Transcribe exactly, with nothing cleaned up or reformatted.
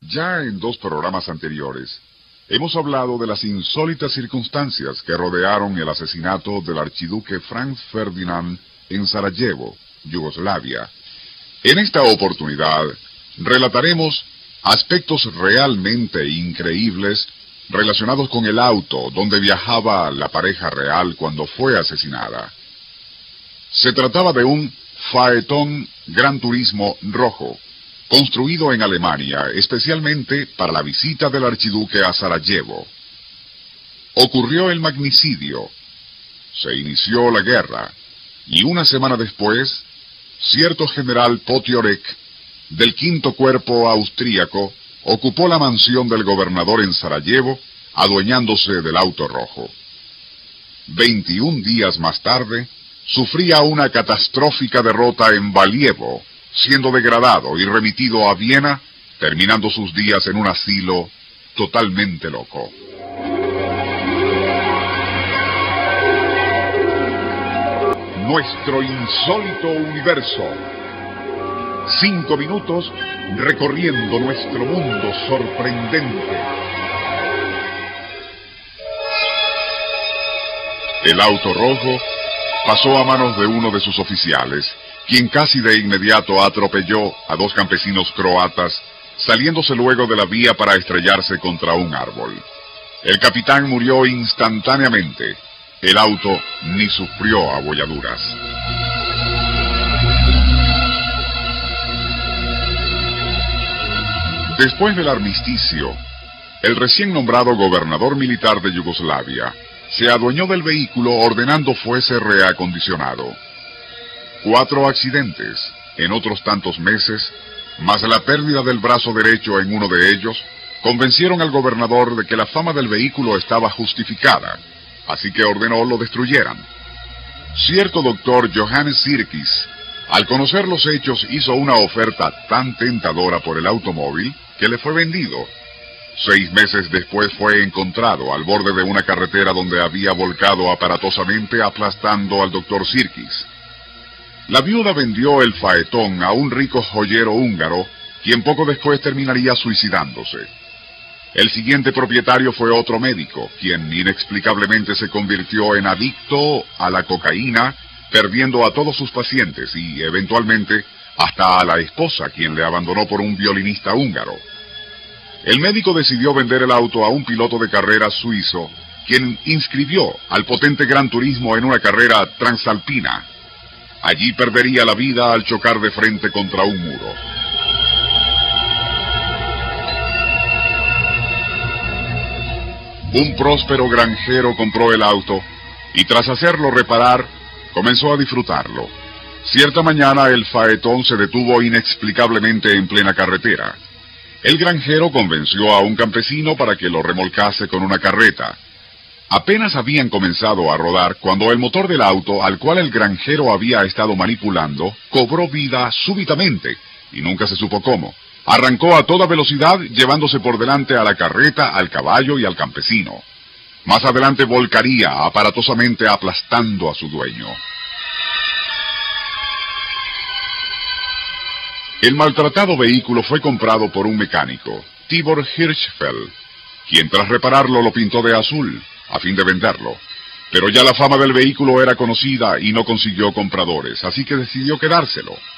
Ya en dos programas anteriores, hemos hablado de las insólitas circunstancias que rodearon el asesinato del archiduque Franz Ferdinand en Sarajevo, Yugoslavia. En esta oportunidad, relataremos aspectos realmente increíbles relacionados con el auto donde viajaba la pareja real cuando fue asesinada. Se trataba de un Phaeton Gran Turismo rojo, construido en Alemania especialmente para la visita del archiduque a Sarajevo. Ocurrió el magnicidio, se inició la guerra, y una semana después, cierto general Potiorek, del quinto cuerpo austríaco, ocupó la mansión del gobernador en Sarajevo, adueñándose del auto rojo. Veintiún días más tarde, sufría una catastrófica derrota en Valjevo, siendo degradado y remitido a Viena, terminando sus días en un asilo totalmente loco. Nuestro insólito universo. Cinco minutos recorriendo nuestro mundo sorprendente. El auto rojo pasó a manos de uno de sus oficiales, quien casi de inmediato atropelló a dos campesinos croatas, saliéndose luego de la vía para estrellarse contra un árbol. El capitán murió instantáneamente. El auto ni sufrió abolladuras. Después del armisticio, el recién nombrado gobernador militar de Yugoslavia se adueñó del vehículo ordenando fuese reacondicionado. Cuatro accidentes en otros tantos meses, más la pérdida del brazo derecho en uno de ellos, convencieron al gobernador de que la fama del vehículo estaba justificada, así que ordenó lo destruyeran. Cierto doctor Johannes Sirkis, al conocer los hechos, hizo una oferta tan tentadora por el automóvil que le fue vendido. Seis meses después fue encontrado al borde de una carretera donde había volcado aparatosamente aplastando al doctor Sirkis. La viuda vendió el Phaeton a un rico joyero húngaro, quien poco después terminaría suicidándose. El siguiente propietario fue otro médico, quien inexplicablemente se convirtió en adicto a la cocaína, perdiendo a todos sus pacientes y, eventualmente, hasta a la esposa, quien le abandonó por un violinista húngaro. El médico decidió vender el auto a un piloto de carreras suizo, quien inscribió al potente Gran Turismo en una carrera transalpina. Allí perdería la vida al chocar de frente contra un muro. Un próspero granjero compró el auto y tras hacerlo reparar, comenzó a disfrutarlo. Cierta mañana el Phaeton se detuvo inexplicablemente en plena carretera. El granjero convenció a un campesino para que lo remolcase con una carreta. Apenas habían comenzado a rodar cuando el motor del auto, al cual el granjero había estado manipulando, cobró vida súbitamente, y nunca se supo cómo. Arrancó a toda velocidad, llevándose por delante a la carreta, al caballo y al campesino. Más adelante volcaría aparatosamente aplastando a su dueño. El maltratado vehículo fue comprado por un mecánico, Tibor Hirschfeld, quien tras repararlo lo pintó de azul, a fin de venderlo. Pero ya la fama del vehículo era conocida y no consiguió compradores, así que decidió quedárselo.